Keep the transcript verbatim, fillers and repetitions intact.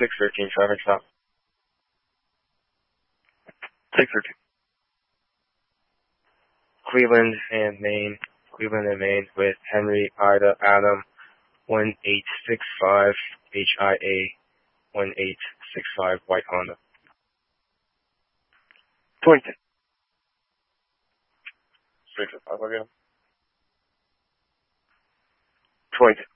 six thirteen traffic stop. six thirteen. Cleveland and Maine. Cleveland and Maine with Henry Ida Adam one eight six five H I A one eight six five white Honda. Torrington. six five again. Torrington.